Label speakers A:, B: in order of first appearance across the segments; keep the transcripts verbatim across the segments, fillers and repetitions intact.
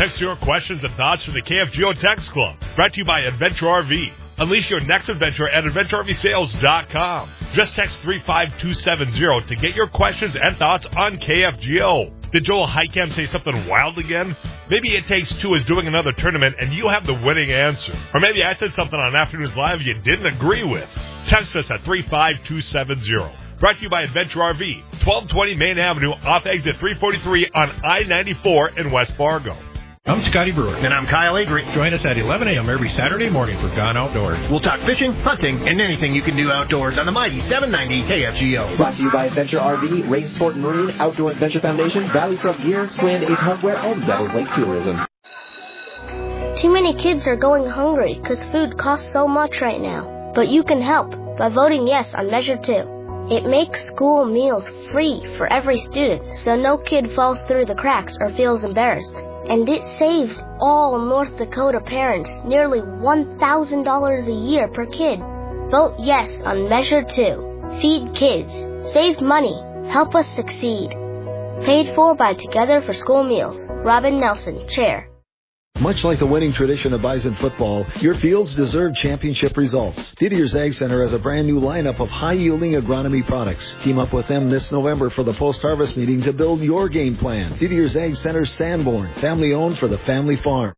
A: Text your questions and thoughts to the K F G O Text Club. Brought to you by Adventure R V. Unleash your next adventure at adventure r v sales dot com. Just text three five two seven zero to get your questions and thoughts on K F G O. Did Joel Heicam say something wild again? Maybe It Takes Two is doing another tournament and you have the winning answer. Or maybe I said something on Afternoons Live you didn't agree with. Text us at three five two seven zero. Brought to you by Adventure R V, twelve twenty Main Avenue off exit three forty-three on I ninety-four in West Fargo.
B: I'm Scotty Brewer.
C: And I'm Kyle Avery.
B: Join us at eleven a.m. every Saturday morning for Gone Outdoors.
C: We'll talk fishing, hunting, and anything you can do outdoors on the mighty seven ninety K F G O.
D: Brought to you by Adventure R V, Race Sport and Marine, Outdoor Adventure Foundation, Valley Truck Gear, Strand Ace Hardware, and Devils Lake Tourism.
E: Too many kids are going hungry because food costs so much right now. But you can help by voting yes on Measure two. It makes school meals free for every student, so no kid falls through the cracks or feels embarrassed. And it saves all North Dakota parents nearly one thousand dollars a year per kid. Vote yes on Measure two. Feed kids. Save money. Help us succeed. Paid for by Together for School Meals. Robin Nelson, Chair.
F: Much like the winning tradition of Bison football, your fields deserve championship results. Didier's Ag Center has a brand new lineup of high-yielding agronomy products. Team up with them this November for the post-harvest meeting to build your game plan. Didier's Ag Center Sanborn, family-owned for the family farm.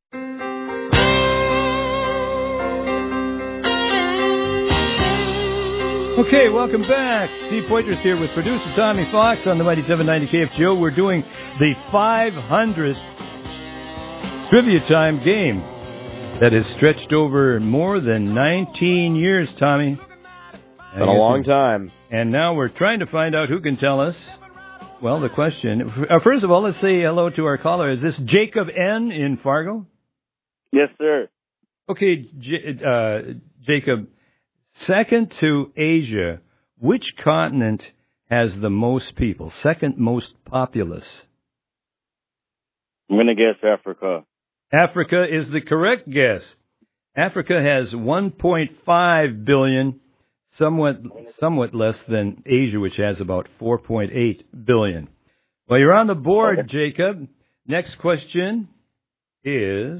G: Okay, welcome back. Steve Poitras here with producer Tommy Fox on the Mighty seven ninety K F G O. We're doing the five hundredth Trivia Time game that has stretched over more than nineteen years, Tommy.
H: Been a long time.
G: And now we're trying to find out who can tell us, well, the question. Uh, first of all, let's say hello to our caller. Is this Jacob N. in Fargo?
H: Yes, sir.
G: Okay, J- uh, Jacob, second to Asia, which continent has the most people, second most populous?
H: I'm going to guess Africa.
G: Africa is the correct guess. Africa has one point five billion, somewhat somewhat less than Asia, which has about four point eight billion. Well, you're on the board, okay. Jacob. Next question is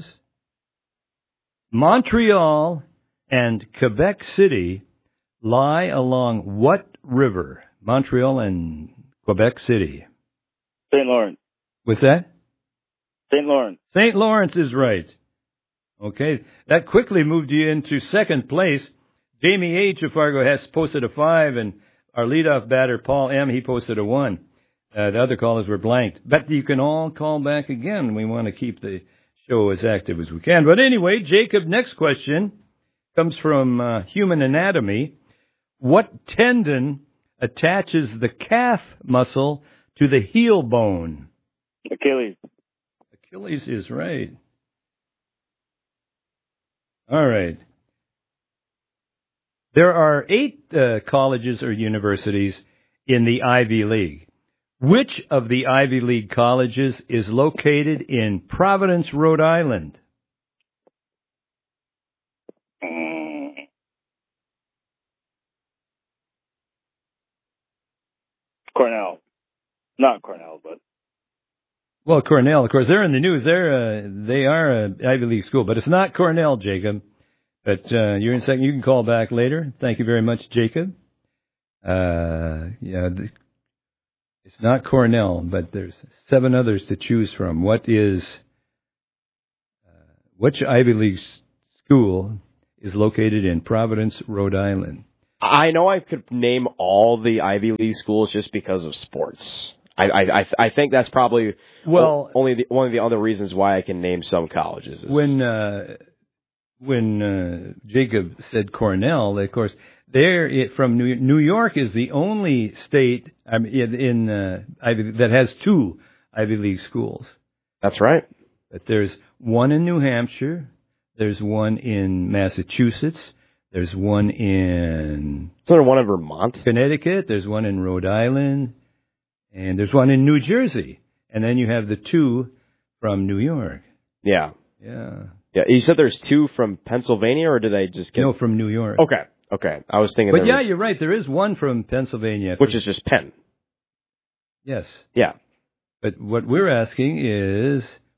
G: Montreal and Quebec City lie along what river? Montreal and Quebec City.
H: Saint Lawrence.
G: What's that?
H: Saint Lawrence.
G: Saint Lawrence is right. Okay, that quickly moved you into second place. Jamie H. of Fargo has posted a five, and our leadoff batter, Paul M., he posted a one. Uh, the other callers were blanked. But you can all call back again. We want to keep the show as active as we can. But anyway, Jacob, next question comes from uh, Human Anatomy. What tendon attaches the calf muscle to the heel bone?
H: Achilles.
G: Achilles is right. All right. There are eight uh, colleges or universities in the Ivy League. Which of the Ivy League colleges is located in Providence, Rhode Island?
H: Cornell. Not Cornell, but...
G: Well, Cornell, of course, they're in the news. They're uh, they are an Ivy League school, but it's not Cornell, Jacob. But uh, you're in second. You can call back later. Thank you very much, Jacob. Uh, yeah, the, it's not Cornell, but there's seven others to choose from. What is uh, which Ivy League school is located in Providence, Rhode Island?
I: I know I could name all the Ivy League schools just because of sports. I I I think that's probably
G: well
I: only the, one of the other reasons why I can name some colleges. Is
G: when uh, when uh, Jacob said Cornell, of course, there it, from New, New York is the only state I mean, in, in uh, Ivy that has two Ivy League schools.
I: That's right.
G: But there's one in New Hampshire. There's one in Massachusetts. There's one in.
I: Is there one in Vermont?
G: Connecticut. There's one in Rhode Island. And there's one in New Jersey. And then you have the two from New York.
I: Yeah.
G: Yeah.
I: Yeah. You said there's two from Pennsylvania, or did I just get...
G: No, from New York.
I: Okay. Okay. I was thinking
G: But
I: there
G: yeah,
I: was...
G: you're right. There is one from Pennsylvania.
I: Which is just Penn.
G: Yes.
I: Yeah.
G: But what we're asking is,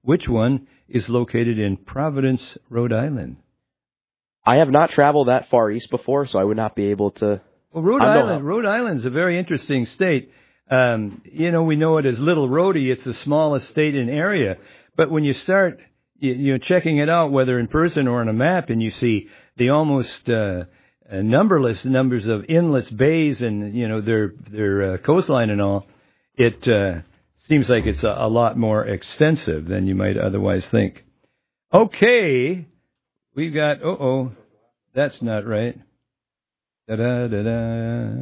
G: Which one is located in Providence, Rhode Island?
I: I have not traveled that far east before, so I would not be able to.
G: Well, Rhode
I: I know
G: Island,
I: how.
G: Rhode Island's a very interesting state. Um, you know, we know it as Little Rhodey. It's the smallest state in area. But when you start, you, you know, checking it out, whether in person or on a map, and you see the almost uh, uh, numberless numbers of inlets, bays, and you know their their uh, coastline and all, it uh, seems like it's a, a lot more extensive than you might otherwise think. Okay, we've got. Uh oh, that's not right. Da da da da.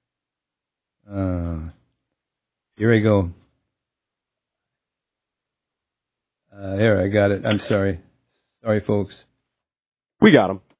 G: Uh, here we go. Uh, here, I got it. I'm sorry. Sorry, folks.
I: We got him.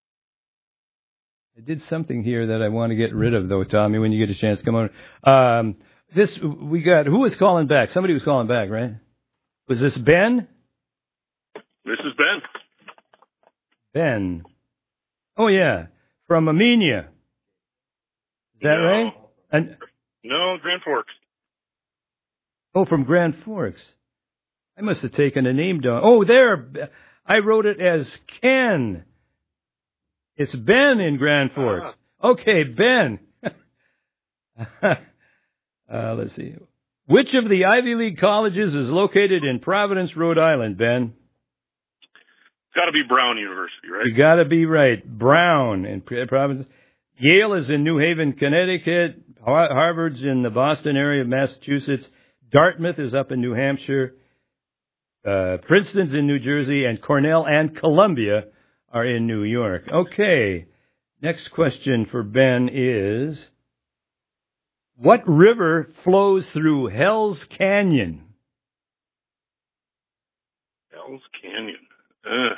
G: I did something here that I want to get rid of, though, Tommy, when you get a chance. Come on. Um, this, we got, who was calling back? Somebody was calling back, right? Was this Ben?
J: This is Ben.
G: Ben. Oh, yeah. From Amenia. Is that
J: no.
G: right? And,
J: no, Grand Forks.
G: Oh, from Grand Forks. I must have taken a name down. Oh, there. I wrote it as Ken. It's Ben in Grand Forks. Uh-huh. Okay, Ben. uh, let's see. Which of the Ivy League colleges is located in Providence, Rhode Island, Ben?
J: It's got to be Brown University, right?
G: You got to be right. Brown in Providence. Yale is in New Haven, Connecticut. Harvard's in the Boston area of Massachusetts. Dartmouth is up in New Hampshire. Uh, Princeton's in New Jersey, and Cornell and Columbia are in New York. Okay, next question for Ben is, what river flows through Hell's Canyon?
J: Hell's Canyon. Uh.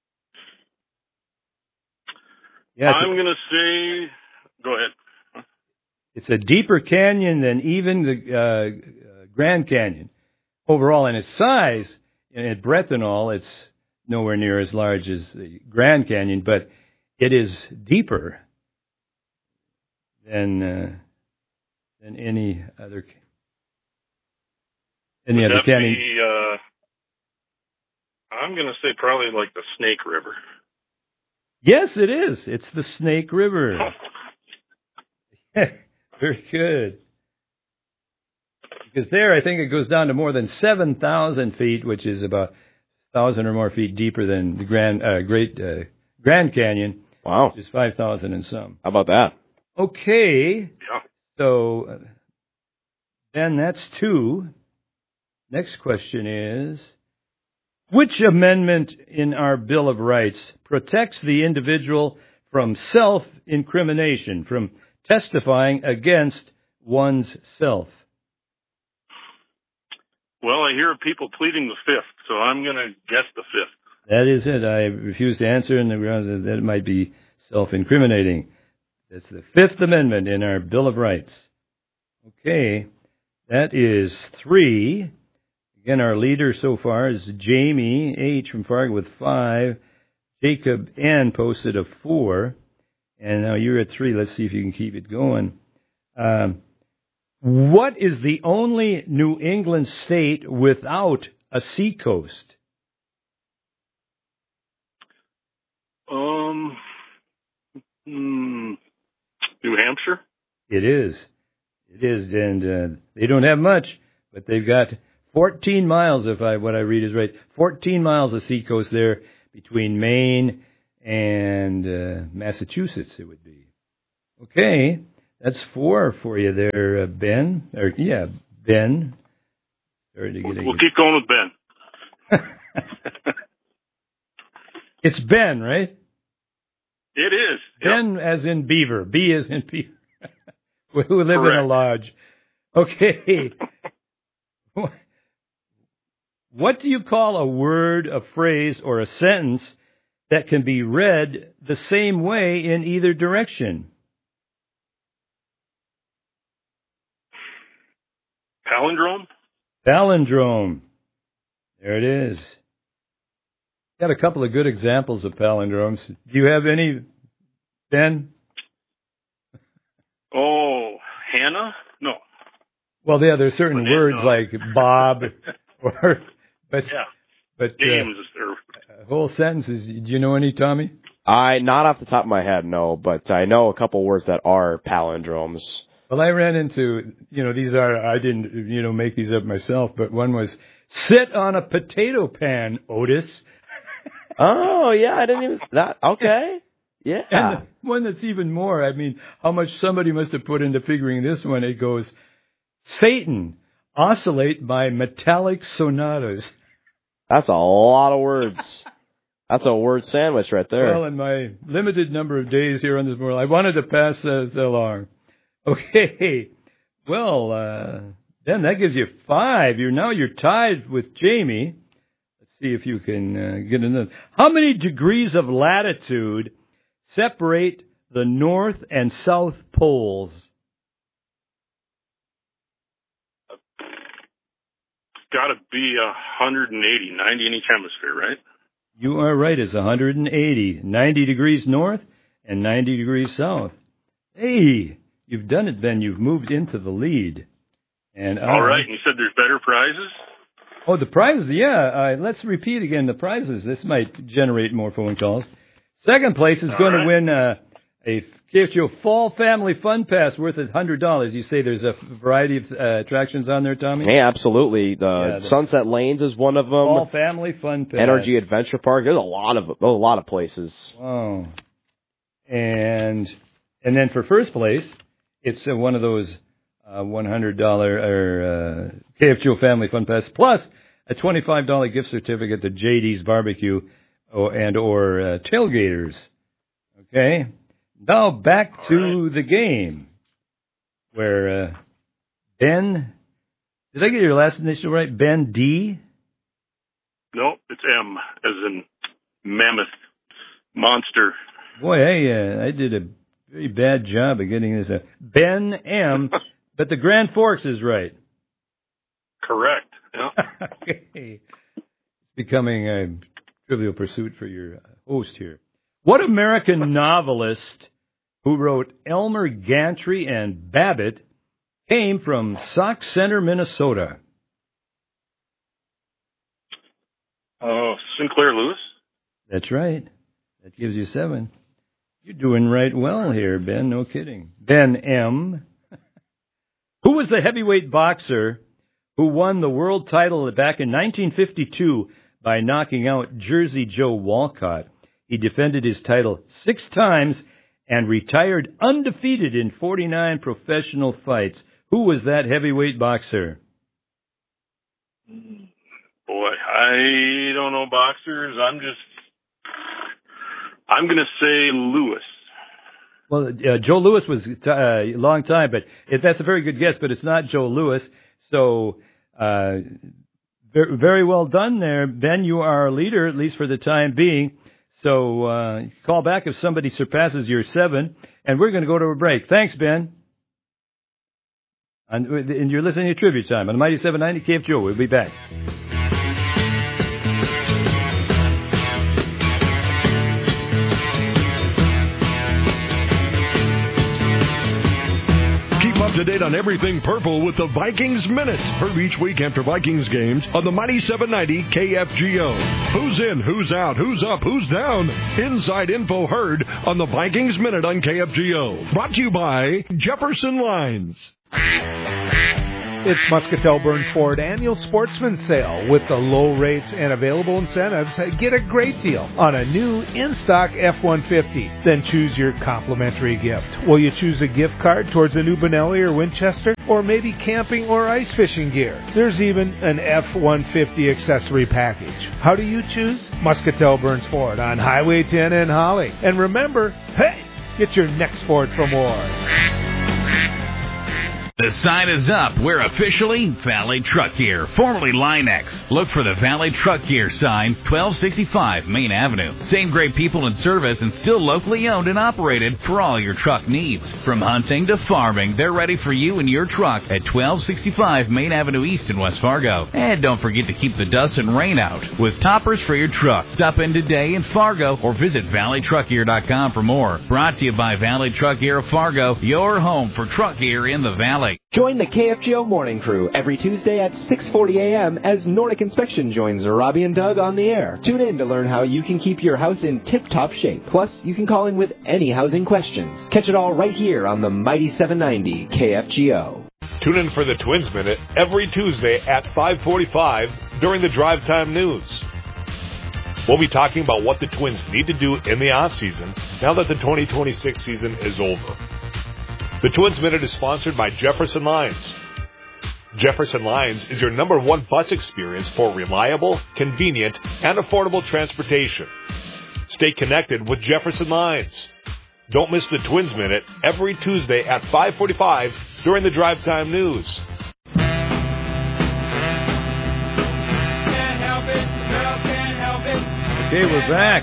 G: Yeah,
J: I'm going to say, go ahead.
G: It's a deeper canyon than even the uh, Grand Canyon. Overall, in its size, in breadth and all, it's nowhere near as large as the Grand Canyon, but it is deeper than uh, than any other any
J: Would
G: other
J: that
G: canyon.
J: Be, uh, I'm going to say probably like the Snake River.
G: Yes, it is. It's the Snake River. Very good. Because there, I think it goes down to more than seven thousand feet, which is about one thousand or more feet deeper than the Grand uh, Great uh, Grand Canyon.
I: Wow.
G: Which is five thousand and some.
I: How about that?
G: Okay.
J: Yeah.
G: So, uh, then that's two. Next question is, which amendment in our Bill of Rights protects the individual from self-incrimination, from testifying against one's self?
J: Well, I hear people pleading the fifth, so I'm going to guess the fifth.
G: That is it. I refuse to answer on the grounds that it might be self-incriminating. That's the Fifth Amendment in our Bill of Rights. Okay, that is three. Again, our leader so far is Jamie H. from Fargo with five. Jacob N. posted a four. And now you're at three. Let's see if you can keep it going. Um, what is the only New England state without a seacoast?
J: Um, hmm, New Hampshire?
G: It is. It is. And uh, they don't have much, but they've got fourteen miles, if I what I read is right. fourteen miles of seacoast there between Maine and uh, Massachusetts, it would be. Okay, that's four for you there, uh, Ben. Or yeah, Ben. Sorry to get
J: we'll, we'll keep going with Ben.
G: It's Ben, right?
J: It is.
G: Ben
J: yep.
G: as in beaver. B as in beaver. Who live
J: Correct.
G: in a lodge. Okay. What do you call a word, a phrase, or a sentence that can be read the same way in either direction?
J: Palindrome?
G: Palindrome. There it is. Got a couple of good examples of palindromes. Do you have any, Ben?
J: Oh, Hannah? No.
G: Well, yeah, there's certain
J: Banana.
G: words like Bob or But,
J: yeah.
G: But
J: Games
G: uh,
J: or
G: whole sentences. Do you know any, Tommy?
I: I not off the top of my head, no, but I know a couple words that are palindromes.
G: Well, I ran into, you know, these are, I didn't, you know, make these up myself, but one was, sit on a potato pan, Otis.
I: Oh, yeah, I didn't even, that, okay, yeah.
G: And the one that's even more, I mean, how much somebody must have put into figuring this one, it goes, Satan, oscillate by metallic sonatas.
I: That's a lot of words. That's a word sandwich right there.
G: Well, in my limited number of days here on this world, I wanted to pass that along. Okay. Well, uh, then that gives you five. You're now you're tied with Jamie. Let's see if you can uh, get another. How many degrees of latitude separate the North and South poles?
J: got to be one hundred eighty, ninety in each hemisphere, right?
G: You are right. It's one hundred eighty. ninety degrees north and ninety degrees south. Hey, you've done it, Ben. You've moved into the lead. And
J: All right. And you said there's better prizes?
G: Oh, the prizes, yeah. Uh, let's repeat again the prizes. This might generate more phone calls. Second place is
J: All
G: going
J: right.
G: to win uh, a K F G O Fall Family Fun Pass worth one hundred dollars. You say there's a variety of uh, attractions on there, Tommy?
I: Yeah, absolutely. The,
G: Yeah, the
I: Sunset Lanes is one of them.
G: Fall Family Fun Pass.
I: Energy Adventure Park. There's a lot of there's a lot of places.
G: Wow. And and then for first place, it's uh, one of those uh, one hundred dollars or uh, K F G O Family Fun Pass plus a twenty-five dollars gift certificate to J D's Barbecue or, and or uh, Tailgaters. Okay. Now back to right. the game, where uh, Ben, did I get your last initial right? Ben D?
J: No, it's M, as in mammoth, monster.
G: Boy, I, uh, I did a very bad job of getting this. Uh, Ben M, but the Grand Forks is right.
J: Correct. Yeah.
G: Okay. It's becoming a trivial pursuit for your host here. What American novelist who wrote Elmer Gantry and Babbitt came from Sauk Center, Minnesota?
J: Oh, Sinclair Lewis?
G: That's right. That gives you seven. You're doing right well here, Ben. No kidding. Ben M. Who was the heavyweight boxer who won the world title back in nineteen fifty-two by knocking out Jersey Joe Walcott? He defended his title six times and retired undefeated in forty-nine professional fights. Who was that heavyweight boxer?
J: Boy, I don't know boxers. I'm just, I'm going to say Lewis.
G: Well, uh, Joe Louis was a uh, long time, but it, that's a very good guess, but it's not Joe Louis. So, uh, very, very well done there. Ben, you are our leader, at least for the time being. So uh, call back if somebody surpasses your seven, and we're going to go to a break. Thanks, Ben. And, and you're listening to Trivia Time on Mighty seven ninety K F G O. We'll be back.
K: Up to date on everything purple with the Vikings Minute. Heard each week after Vikings games on the Mighty seven ninety K F G O. Who's in, who's out, who's up, who's down? Inside info heard on the Vikings Minute on K F G O. Brought to you by Jefferson Lines.
L: It's Muscatel Burns Ford Annual Sportsman Sale. With the low rates and available incentives, get a great deal on a new in-stock F one fifty. Then choose your complimentary gift. Will you choose a gift card towards a new Benelli or Winchester? Or maybe camping or ice fishing gear? There's even an F one fifty accessory package. How do you choose? Muscatel Burns Ford on Highway ten in Holly. And remember, hey, get your next Ford from Ward.
M: The sign is up. We're officially Valley Truck Gear, formerly Linex. Look for the Valley Truck Gear sign, twelve sixty-five Main Avenue. Same great people in service and still locally owned and operated for all your truck needs. From hunting to farming, they're ready for you and your truck at twelve sixty-five Main Avenue East in West Fargo. And don't forget to keep the dust and rain out with toppers for your truck. Stop in today in Fargo or visit valley truck gear dot com for more. Brought to you by Valley Truck Gear of Fargo, your home for truck gear in the Valley. Lake.
D: Join the K F G O Morning Crew every Tuesday at six forty a.m. as Nordic Inspection joins Robbie and Doug on the air. Tune in to learn how you can keep your house in tip-top shape. Plus, you can call in with any housing questions. Catch it all right here on the Mighty seven ninety K F G O.
A: Tune in for the Twins Minute every Tuesday at five forty-five during the Drive Time News. We'll be talking about what the Twins need to do in the offseason now that the twenty twenty-six season is over. The Twins Minute is sponsored by Jefferson Lines. Jefferson Lines is your number one bus experience for reliable, convenient, and affordable transportation. Stay connected with Jefferson Lines. Don't miss the Twins Minute every Tuesday at five forty-five during the Drive Time News.
G: Okay, we're back.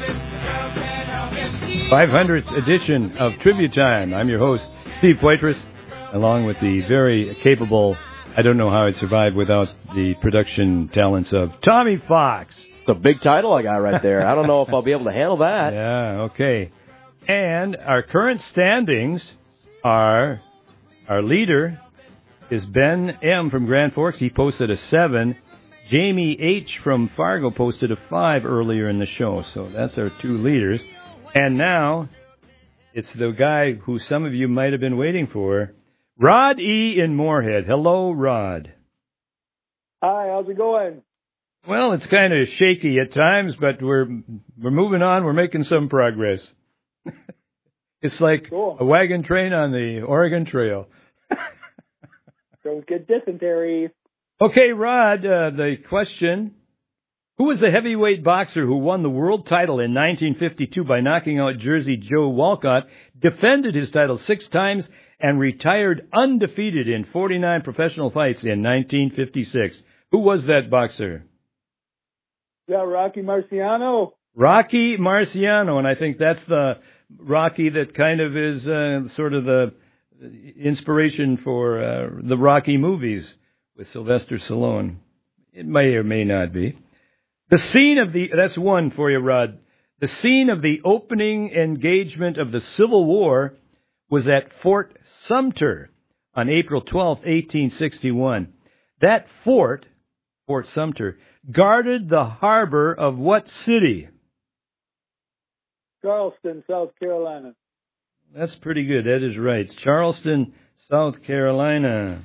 G: five hundredth edition of Trivia Time. I'm your host, Steve Poitras, along with the very capable, I don't know how I'd survive without the production talents of Tommy Fox.
I: It's a big title I got right there. I don't know if I'll be able to handle that.
G: Yeah, okay. And our current standings are, our leader is Ben M. from Grand Forks. He posted a seven. Jamie H. from Fargo posted a five earlier in the show. So that's our two leaders. And now it's the guy who some of you might have been waiting for, Rod E. in Moorhead. Hello, Rod.
N: Hi, how's it going?
G: Well, it's kind of shaky at times, but we're we're moving on. We're making some progress. It's like cool. A wagon train on the Oregon Trail.
N: Don't get dysentery.
G: Okay, Rod, uh, the question, who was the heavyweight boxer who won the world title in nineteen fifty-two by knocking out Jersey Joe Walcott, defended his title six times, and retired undefeated in forty-nine professional fights in nineteen fifty-six? Who was that boxer?
N: Yeah, Rocky Marciano.
G: Rocky Marciano, and I think that's the Rocky that kind of is uh, sort of the inspiration for uh, the Rocky movies with Sylvester Stallone. It may or may not be. The scene of the, that's one for you, Rod. The scene of the opening engagement of the Civil War was at Fort Sumter on April twelfth, eighteen sixty-one. That fort, Fort Sumter, guarded the harbor of what city?
N: Charleston, South Carolina.
G: That's pretty good. That is right. Charleston, South Carolina.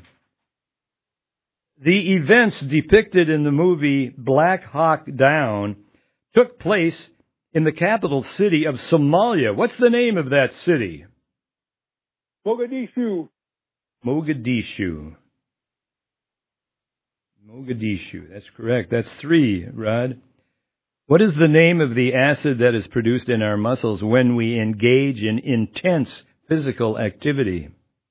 G: The events depicted in the movie Black Hawk Down took place in the capital city of Somalia. What's the name of that city?
N: Mogadishu.
G: Mogadishu. Mogadishu. That's correct. That's three, Rod. What is the name of the acid that is produced in our muscles when we engage in intense physical activity?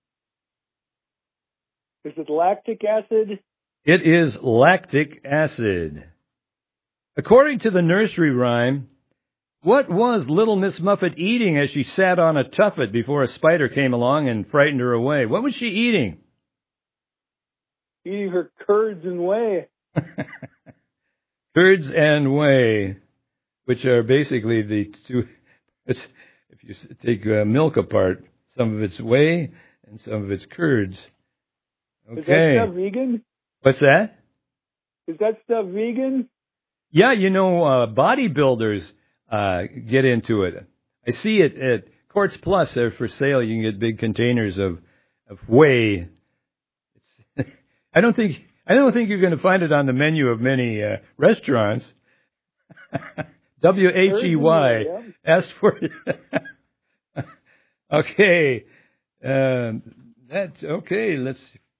N: Is it lactic acid?
G: It is lactic acid. According to the nursery rhyme, what was Little Miss Muffet eating as she sat on a tuffet before a spider came along and frightened her away? What was she eating?
N: Eating her curds and whey.
G: Curds and whey, which are basically the two, if you take uh, milk apart, some of it's whey and some of it's curds. Okay.
N: Is that stuff vegan?
G: What's that?
N: Is that stuff vegan?
G: Yeah, you know, uh, bodybuilders uh, get into it. I see it at Quartz Plus. They're for sale. You can get big containers of, of whey. It's, I don't think... I don't think you're going to find it on the menu of many uh, restaurants. W H E Y. Ask for it. Okay. Um, that's okay. Let's